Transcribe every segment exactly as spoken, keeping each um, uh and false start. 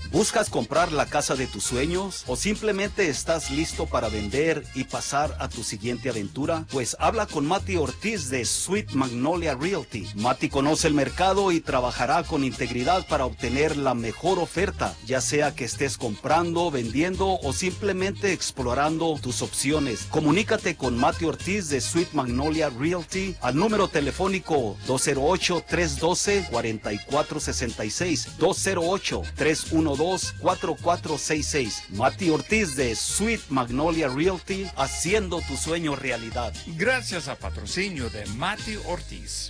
¿Buscas comprar la casa de tus sueños o simplemente estás listo para vender y pasar a tu siguiente aventura? Pues habla con Mati Ortiz de Sweet Magnolia Realty. Mati conoce el mercado y trabajará con integridad para obtener la mejor oferta, ya sea que estés comprando, vendiendo o simplemente explorando tus opciones. Comunícate con Mati Ortiz de Sweet Magnolia Realty al número telefónico dos cero ocho, tres uno dos, cuatro cuatro seis seis, dos cero ocho, tres uno dos, cuatro cuatro seis seis. Mati Ortiz de Sweet Magnolia Realty, haciendo tu sueño realidad. Gracias al patrocinio de Mati Ortiz.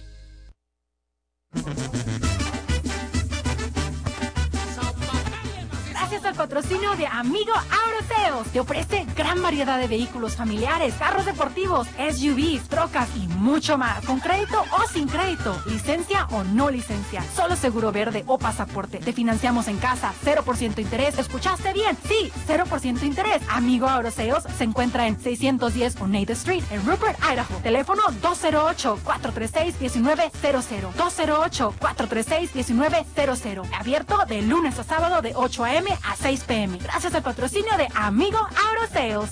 Gracias al patrocinio de Amigo Agroseos, te ofrece gran variedad de vehículos familiares, carros deportivos, S U Vs, trocas y mucho más, con crédito o sin crédito, licencia o no licencia, solo seguro verde o pasaporte. Te financiamos en casa, cero por ciento interés. ¿Escuchaste bien? Sí, cero por ciento interés. Amigo Agroseos se encuentra en seiscientos diez Oneida Street, en Rupert, Idaho. Teléfono dos cero ocho, cuatro tres seis, uno nueve cero cero, dos cero ocho, cuatro tres seis, uno nueve cero cero. Abierto de lunes a sábado de ocho a m a seis p m Gracias al patrocinio de Amigo Agroseos.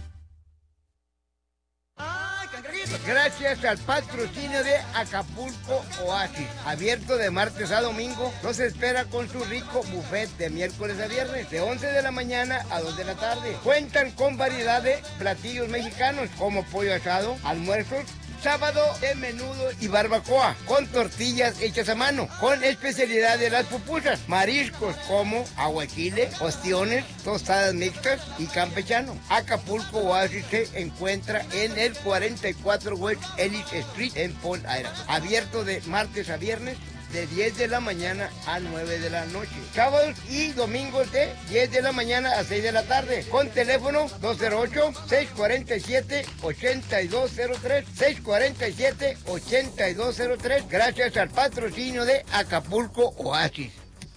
Gracias al patrocinio de Acapulco Oasis, abierto de martes a domingo, nos espera con su rico buffet de miércoles a viernes, de once de la mañana a dos de la tarde. Cuentan con variedad de platillos mexicanos como pollo asado, almuerzos, sábado de menudo y barbacoa, con tortillas hechas a mano, con especialidad de las pupusas, mariscos como aguachile, ostiones, tostadas mixtas y campechano. Acapulco Oasis se encuentra en el cuarenta y cuatro West Ellis Street en Paul, Idaho. Abierto de martes a viernes, de diez de la mañana a nueve de la noche. Sábados y domingos de diez de la mañana a seis de la tarde. Con teléfono dos cero ocho, seis cuatro siete, ocho dos cero tres, seis cuatro siete, ocho dos cero tres. Gracias al patrocinio de Acapulco Oasis.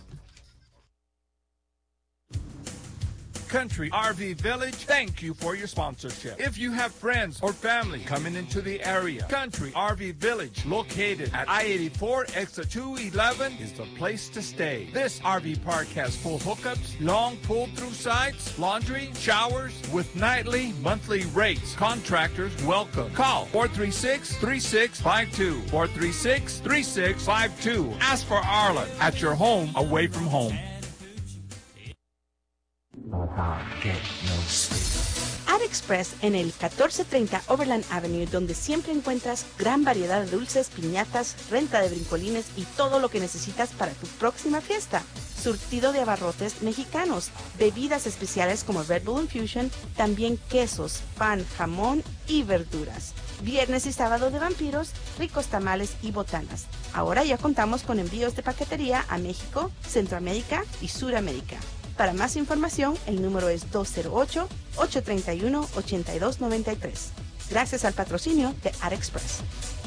Country R V Village, thank you for your sponsorship. If you have friends or family coming into the area, Country R V Village, located at I eighty-four, exit two eleven, is the place to stay. This R V park has full hookups, long pull-through sites, laundry, showers, with nightly, monthly rates. Contractors welcome. Call four three six, three six five two, four three six, three six five two. Ask for Arlen at your home away from home. ArtExpress en el catorce treinta Overland Avenue, donde siempre encuentras gran variedad de dulces, piñatas, renta de brincolines y todo lo que necesitas para tu próxima fiesta. Surtido de abarrotes mexicanos, bebidas especiales como Red Bull Infusion, también quesos, pan, jamón y verduras. Viernes y sábado de vampiros, ricos tamales y botanas. Ahora ya contamos con envíos de paquetería a México, Centroamérica y Suramérica. Para más información, el número es dos cero ocho, ocho tres uno, ocho dos nueve tres. Gracias al patrocinio de ArtExpress.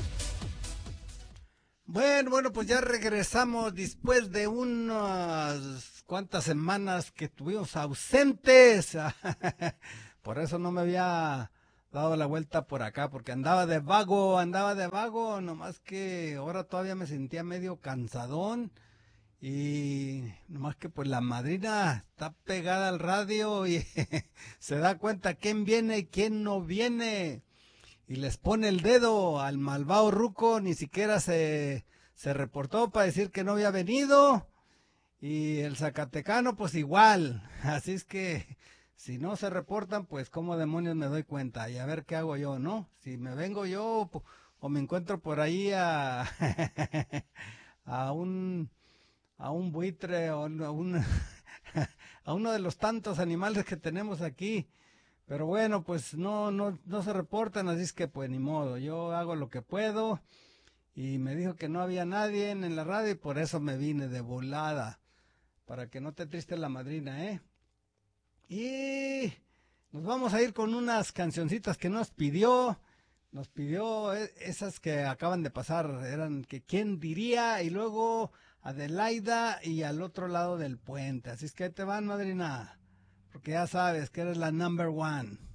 Bueno, bueno, pues ya regresamos después de unas cuantas semanas que estuvimos ausentes. Por eso no me había dado la vuelta por acá, porque andaba de vago, andaba de vago, nomás que ahora todavía me sentía medio cansadón. Y nomás que pues la madrina está pegada al radio y se da cuenta quién viene y quién no viene. Y les pone el dedo al malvado ruco, ni siquiera se, se reportó para decir que no había venido. Y el zacatecano pues igual. Así es que si no se reportan, pues cómo demonios me doy cuenta. Y a ver qué hago yo, ¿no? Si me vengo yo o me encuentro por ahí a, a un... a un buitre o a, un, a uno de los tantos animales que tenemos aquí. Pero bueno, pues no, no, no se reportan, así es que pues ni modo, yo hago lo que puedo. Y me dijo que no había nadie en la radio y por eso me vine de volada, para que no te triste la madrina, ¿eh? Y nos vamos a ir con unas cancioncitas que nos pidió. Nos pidió esas que acaban de pasar, eran que quién diría, y luego Adelaida y al otro lado del puente. Así es que ahí te van, madrina, porque ya sabes que eres la number one.